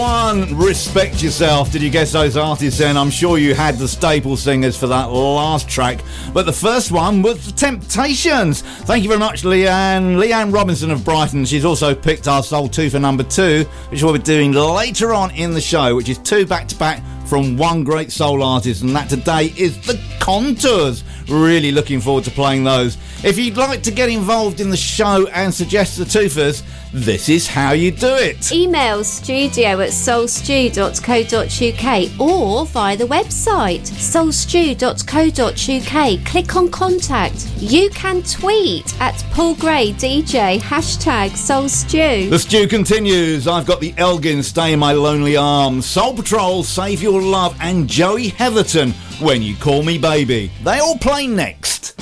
One, respect yourself. Did you guess those artists then? I'm sure you had the staple singers for that last track. But the first one was The Temptations. Thank you very much, Leanne. Leanne Robinson of Brighton. She's also picked our Soul 2 for number 2, which we'll be doing later on in the show, which is 2 back-to-back from one great soul artist, and that today is The Contours. Really looking forward to playing those. If you'd like to get involved in the show and suggest the twofers, this is how you do it. Email studio@soulstew.co.uk or via the website soulstew.co.uk. Click on contact. You can tweet at Paul Gray DJ #SoulStew. The stew continues. I've got the Elgin, Stay in My Lonely Arms, Soul Patrol, Save Your Love, and Joey Heatherton, When You Call Me Baby. They all play next.